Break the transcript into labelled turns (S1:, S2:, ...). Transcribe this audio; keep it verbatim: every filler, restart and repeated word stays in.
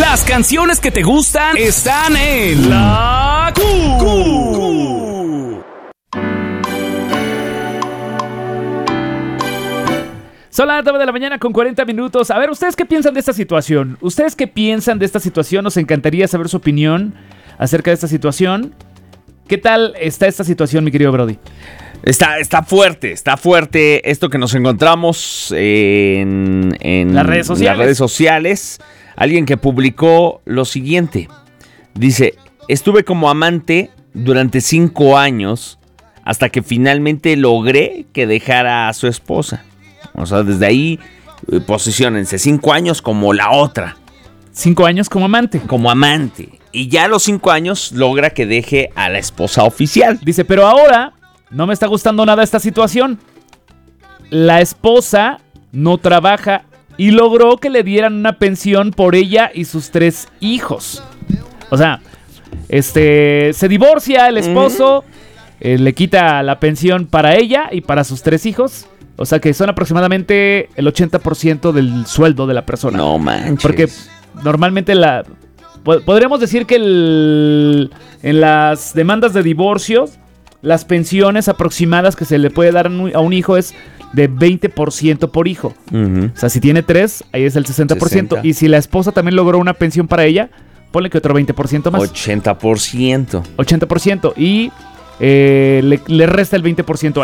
S1: Las canciones que te gustan están en La Q. Q.
S2: Son las nueve de la mañana con cuarenta minutos. A ver, ¿ustedes qué piensan de esta situación? ¿Ustedes qué piensan de esta situación? Nos encantaría saber su opinión acerca de esta situación. ¿Qué tal está esta situación, mi querido Brody?
S3: Está, está fuerte, está fuerte esto que nos encontramos en, en
S2: las redes sociales.
S3: las redes sociales. Alguien que publicó lo siguiente. Dice, estuve como amante durante cinco años hasta que finalmente logré que dejara a su esposa. O sea, desde ahí, posiciónense, cinco años como la otra.
S2: Cinco años como amante.
S3: Como amante. Y ya a los cinco años logra que deje a la esposa oficial.
S2: Dice, pero ahora no me está gustando nada esta situación. La esposa no trabaja y logró que le dieran una pensión por ella y sus tres hijos. O sea, este se divorcia el esposo, mm. eh, le quita la pensión para ella y para sus tres hijos. O sea que son aproximadamente el ochenta por ciento del sueldo de la persona.
S3: No manches.
S2: Porque normalmente la... Podríamos decir que el, en las demandas de divorcio, las pensiones aproximadas que se le puede dar a un hijo es de veinte por ciento por hijo. Uh-huh. O sea, si tiene tres, ahí es el sesenta por ciento. sesenta. Y si la esposa también logró una pensión para ella, ponle que otro veinte por ciento más.
S3: ochenta por ciento.
S2: ochenta por ciento. Y eh, le, le resta el veinte por ciento